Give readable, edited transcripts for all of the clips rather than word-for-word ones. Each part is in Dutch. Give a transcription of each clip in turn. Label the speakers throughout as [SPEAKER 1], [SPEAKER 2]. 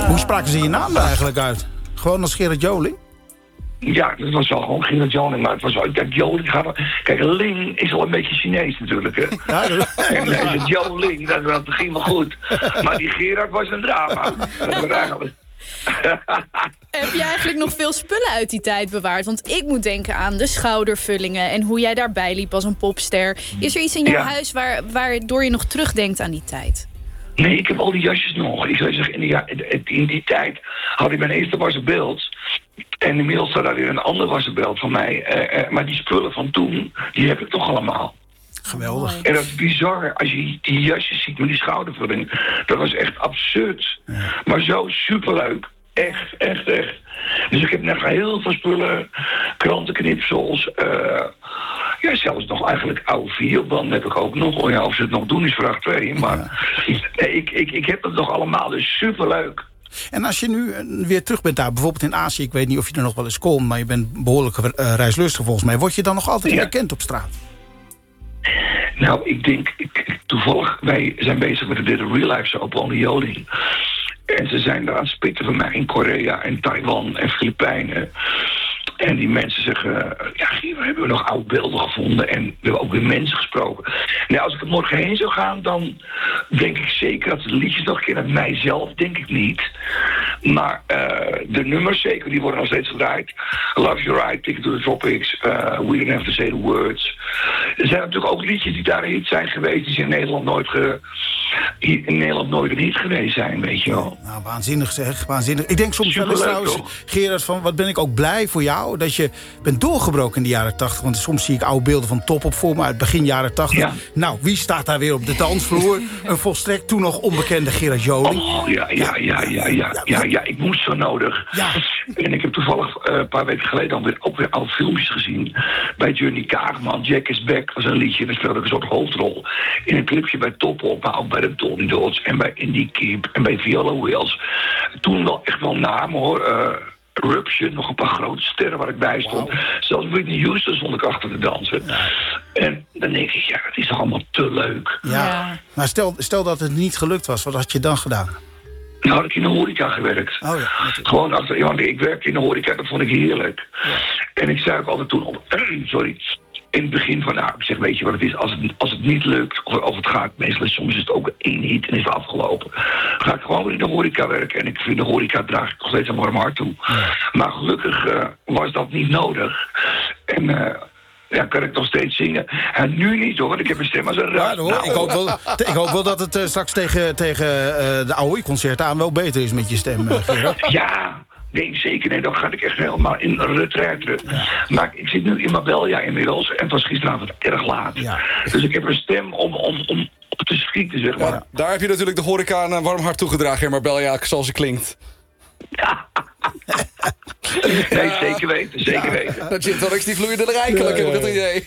[SPEAKER 1] Hoe spraken ze je naam er eigenlijk uit? Gewoon als Gerard Joling?
[SPEAKER 2] Ja, dat was wel gewoon Gerard Joling, maar het was wel... Kijk, Joling gaat... Kijk, Ling is al een beetje Chinees natuurlijk, hè.
[SPEAKER 1] Ja,
[SPEAKER 2] En deze Joling, dat ging wel goed. Maar die Gerard was een drama. Dat was eigenlijk...
[SPEAKER 3] Heb je eigenlijk nog veel spullen uit die tijd bewaard? Want ik moet denken aan de schoudervullingen en hoe jij daarbij liep als een popster. Is er iets in jouw huis waardoor je nog terugdenkt aan die tijd?
[SPEAKER 2] Nee, ik heb al die jasjes nog. Ik zou zeggen, in die tijd had ik mijn eerste wassenbeeld. En inmiddels staat daar weer een ander wassenbeeld van mij. Maar die spullen van toen, die heb ik toch allemaal.
[SPEAKER 1] Geweldig.
[SPEAKER 2] En dat is bizar als je die jasjes ziet met die schoudervulling. Dat was echt absurd. Ja. Maar zo superleuk. Echt, echt, echt. Dus ik heb nog heel veel spullen. Krantenknipsels. Ja, zelfs nog eigenlijk oude videobanden heb ik ook nog. Oh ja, of ze het nog doen is vraag 2. Maar ik heb het nog allemaal. Dus superleuk.
[SPEAKER 1] En als je nu weer terug bent daar, bijvoorbeeld in Azië... ik weet niet of je er nog wel eens komt... maar je bent behoorlijk reislustig volgens mij... word je dan nog altijd herkend op straat?
[SPEAKER 2] Nou, ik denk... toevallig, wij zijn bezig met de Real Life Show op Only Joling. En ze zijn daar aan het spitten van mij in Korea en Taiwan en Filipijnen. En die mensen zeggen... ja, hier hebben we nog oude beelden gevonden... en we hebben ook weer mensen gesproken. Nou, als ik er morgen heen zou gaan... dan denk ik zeker dat de liedjes nog een keer uit mijzelf... denk ik niet. Maar de nummers zeker, die worden nog steeds gedraaid. Love You Right, Ticket to the Tropics... We Don't Have to Say the Words. Er zijn natuurlijk ook liedjes die daar een hit zijn geweest... die in Nederland nooit een hit geweest zijn, weet je wel.
[SPEAKER 1] Nou, waanzinnig zeg, waanzinnig. Ik denk soms wel eens trouwens, Gerard, van wat ben ik ook blij voor jou... dat je bent doorgebroken in de jaren 80. Want soms zie ik oude beelden van Top op voor me uit begin jaren 80. Ja. Nou, wie staat daar weer op de dansvloer? Een volstrekt toen nog onbekende Gerard Joling.
[SPEAKER 2] Oh, ja, ik moest zo nodig. Ja. En ik heb toevallig een paar weken geleden ook weer oude filmpjes gezien. Bij Johnny Kaagman, Jack is Back was een liedje. En dan speelde ik een soort hoofdrol in een clipje bij Top op, maar ook bij de Tony Dots en bij Indie Keep en bij Viola Wills. Toen wel echt wel namen hoor. Eruption, nog een paar grote sterren waar ik bij stond. Wow. Zelfs Whitney Houston stond ik achter te dansen. Ja. En dan denk ik, ja, het is allemaal te leuk.
[SPEAKER 1] Ja. Maar stel dat het niet gelukt was, wat had je dan gedaan?
[SPEAKER 2] Nou, had ik in de horeca gewerkt.
[SPEAKER 1] Oh ja.
[SPEAKER 2] Gewoon achter, want ik werkte in de horeca, dat vond ik heerlijk. Ja. En ik zei ook altijd toen, in het begin van, nou, ik zeg, weet je wat het is, als het niet lukt, of het gaat, meestal soms is het ook één hit en is het afgelopen. Ga ik gewoon weer in de horeca werken. En ik vind de horeca draag ik nog steeds een warm hart toe. Ja. Maar gelukkig was dat niet nodig. En ja, kan ik nog steeds zingen. En nu niet hoor, want ik heb een stem als een rat. Ja,
[SPEAKER 1] nou, ik hoop wel dat het straks tegen de AOI-concerten aan wel beter is met je stem, Gerard.
[SPEAKER 2] Ja. Nee, zeker. Nee, dan ga ik echt helemaal in retraite. Ja. Maar ik zit nu in Marbella inmiddels. En het was gisteravond erg laat. Ja. Dus ik heb een stem om op te schieten, zeg maar. Ja.
[SPEAKER 4] Daar heb je natuurlijk de horeca een warm hart toegedragen in Marbella, zoals je klinkt.
[SPEAKER 2] Ja. Nee, zeker weten, zeker weten.
[SPEAKER 4] Dat gin tonics die vloeien er rijkelijk, heb ik het idee.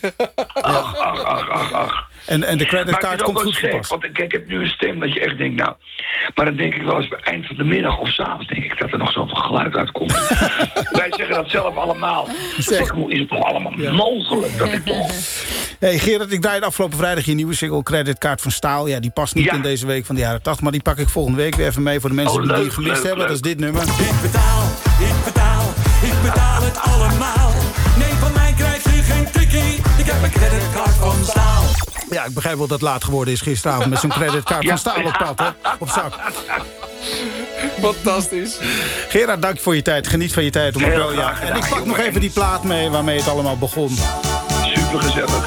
[SPEAKER 2] Ach.
[SPEAKER 1] En de creditcard komt goed gepast.
[SPEAKER 2] Want ik heb nu een stem dat je echt denkt, nou... Maar dan denk ik wel eens bij het eind van de middag of 's avonds denk ik dat er nog zoveel geluid uitkomt. Wij zeggen dat zelf allemaal. Zeg, hoe is het toch allemaal mogelijk dat ik toch...
[SPEAKER 1] Hey Gerard, ik draaide afgelopen vrijdag je nieuwe single Creditcard van Staal. Ja, die past niet in deze week van de jaren 80. Maar die pak ik volgende week weer even mee voor de mensen die gemist hebben. Dat is dit nummer.
[SPEAKER 5] Ik betaal het allemaal. Nee, van mij krijg je geen tikkie. Ik heb een creditcard van Staal.
[SPEAKER 1] Ja, ik begrijp wel dat het laat geworden is gisteravond met zo'n creditcard van Staal op pad, hè? Op zak.
[SPEAKER 4] Fantastisch.
[SPEAKER 1] Gerard, dank voor je tijd. Geniet van je tijd op Marbella. En ik pak nog even die plaat mee waarmee het allemaal begon.
[SPEAKER 2] Super gezellig.